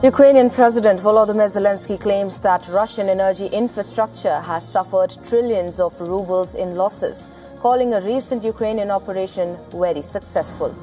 Ukrainian President Volodymyr Zelensky claims that Russian energy infrastructure has suffered trillions of rubles in losses, calling a recent Ukrainian operation very successful.